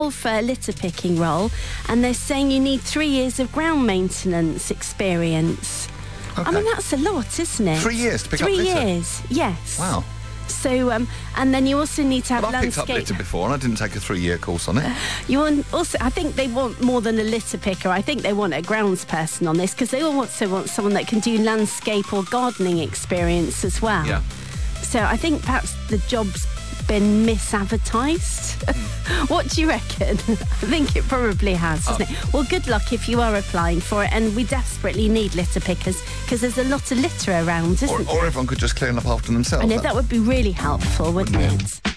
for litter picking role, and they're saying you need 3 years of ground maintenance experience. Okay. I mean, that's a lot, isn't it? 3 years to pick up 3 litter? years, yes. Wow. So, and then you also need to have Well, I've picked up landscape. litter before, and I didn't take a 3-year course on it. You want also, I think they want more than a litter picker. I think they want a grounds person on this, because they also want someone that can do landscape or gardening experience as well. Yeah. So I think perhaps the job's been misadvertised. What do you reckon? I think it probably has, hasn't it? Well, good luck if you are applying for it, and we desperately need litter pickers because there's a lot of litter around, isn't there? Or everyone could just clean up after themselves. I know, that would be really helpful, wouldn't it?